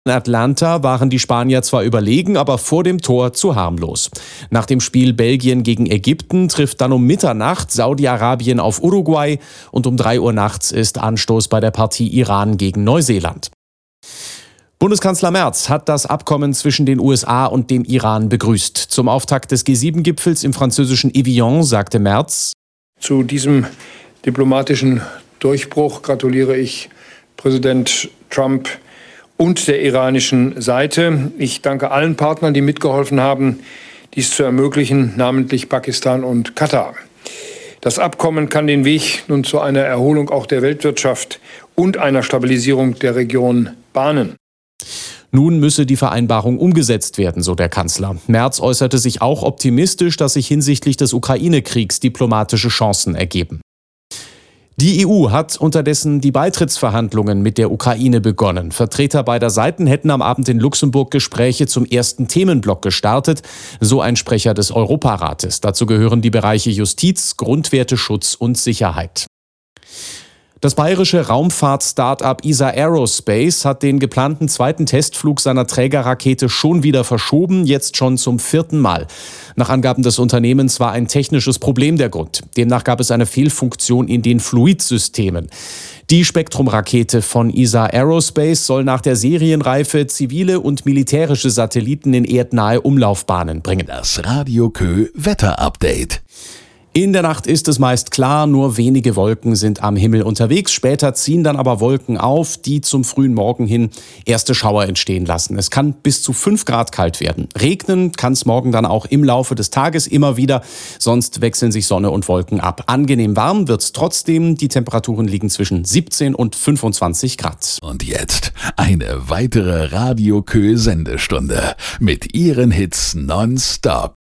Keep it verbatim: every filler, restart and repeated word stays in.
In Atlanta waren die Spanier zwar überlegen, aber vor dem Tor zu harmlos. Nach dem Spiel Belgien gegen Ägypten trifft dann um Mitternacht Saudi-Arabien auf Uruguay und um drei Uhr nachts ist Anstoß bei der Partie Iran gegen Neuseeland. Bundeskanzler Merz hat das Abkommen zwischen den U S A und dem Iran begrüßt. Zum Auftakt des G sieben Gipfels im französischen Evian sagte Merz: Zu diesem diplomatischen Durchbruch gratuliere ich Präsident Trump und der iranischen Seite. Ich danke allen Partnern, die mitgeholfen haben, dies zu ermöglichen, namentlich Pakistan und Katar. Das Abkommen kann den Weg nun zu einer Erholung auch der Weltwirtschaft und einer Stabilisierung der Region bahnen. Nun müsse die Vereinbarung umgesetzt werden, so der Kanzler. Merz äußerte sich auch optimistisch, dass sich hinsichtlich des Ukraine-Kriegs diplomatische Chancen ergeben. Die E U hat unterdessen die Beitrittsverhandlungen mit der Ukraine begonnen. Vertreter beider Seiten hätten am Abend in Luxemburg Gespräche zum ersten Themenblock gestartet, so ein Sprecher des Europarates. Dazu gehören die Bereiche Justiz, Grundwerteschutz und Sicherheit. Das bayerische Raumfahrt-Start-up E S A Aerospace hat den geplanten zweiten Testflug seiner Trägerrakete schon wieder verschoben, jetzt schon zum vierten Mal. Nach Angaben des Unternehmens war ein technisches Problem der Grund. Demnach gab es eine Fehlfunktion in den Fluidsystemen. Die Spektrum-Rakete von E S A Aerospace soll nach der Serienreife zivile und militärische Satelliten in erdnahe Umlaufbahnen bringen. Das Radio Kö Wetter-Update. In der Nacht ist es meist klar, nur wenige Wolken sind am Himmel unterwegs. Später ziehen dann aber Wolken auf, die zum frühen Morgen hin erste Schauer entstehen lassen. Es kann bis zu fünf Grad kalt werden. Regnen kann es morgen dann auch im Laufe des Tages immer wieder. Sonst wechseln sich Sonne und Wolken ab. Angenehm warm wird es trotzdem. Die Temperaturen liegen zwischen siebzehn und fünfundzwanzig Grad. Und jetzt eine weitere Radio Kö Sendestunde mit ihren Hits nonstop.